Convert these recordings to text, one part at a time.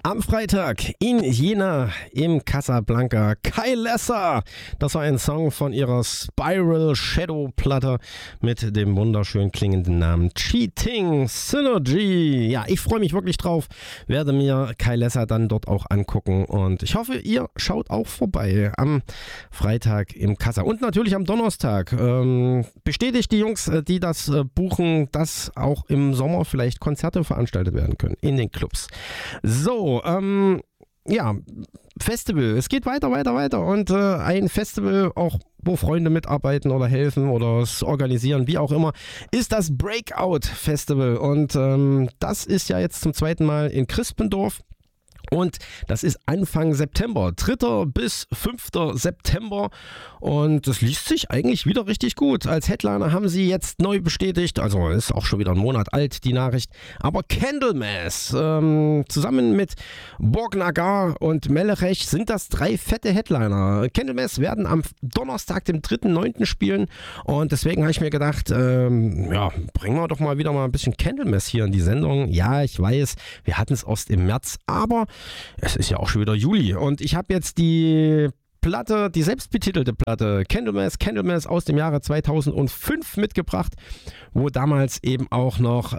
Am Freitag in Jena im Casablanca Kyle Lesser. Das war ein Song von ihrer Spiral Shadow Platte mit dem wunderschön klingenden Namen Cheating Synergy. Ja, ich freue mich wirklich drauf, werde mir Kyle Lesser dann dort auch angucken und ich hoffe, ihr schaut auch vorbei am Freitag im Casa und natürlich am Donnerstag. Bestätigt die Jungs, die das buchen, dass auch im Sommer vielleicht Konzerte veranstaltet werden können in den Clubs. So, ja, Festival. Es geht weiter und ein Festival, auch wo Freunde mitarbeiten oder helfen oder es organisieren, wie auch immer, ist das Breakout Festival und das ist ja jetzt zum zweiten Mal in Crispendorf. Und das ist Anfang September, 3. bis 5. September und das liest sich eigentlich wieder richtig gut. Als Headliner haben sie jetzt neu bestätigt, also ist auch schon wieder ein Monat alt die Nachricht, aber Candlemass zusammen mit Borg-Nagar und Melech sind das 3 fette Headliner. Candlemass werden am Donnerstag, dem 3.9. spielen und deswegen habe ich mir gedacht, ja, bringen wir doch mal wieder mal ein bisschen Candlemass hier in die Sendung. Ja, ich weiß, wir hatten es erst im März, aber es ist ja auch schon wieder Juli und ich habe jetzt die Platte, die selbstbetitelte Platte Candlemass aus dem Jahre 2005 mitgebracht, wo damals eben auch noch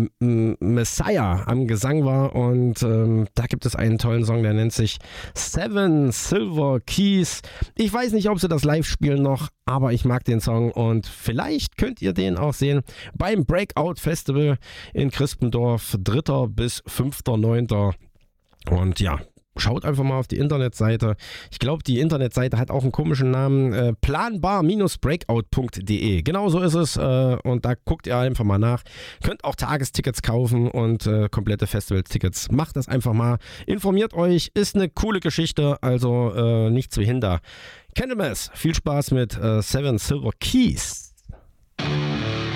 Messiah am Gesang war und da gibt es einen tollen Song, der nennt sich Seven Silver Keys. Ich weiß nicht, ob sie das live spielen noch, aber ich mag den Song und vielleicht könnt ihr den auch sehen beim Breakout Festival in Crispendorf, 3. bis 5.9. Und ja, schaut einfach mal auf die Internetseite. Ich glaube, die Internetseite hat auch einen komischen Namen. planbar-breakout.de. Genau so ist es. Und da guckt ihr einfach mal nach. Könnt auch Tagestickets kaufen und komplette Festivaltickets. Macht das einfach mal. Informiert euch. Ist eine coole Geschichte. Also nichts wie hinter. Candlemass. Viel Spaß mit Seven Silver Keys.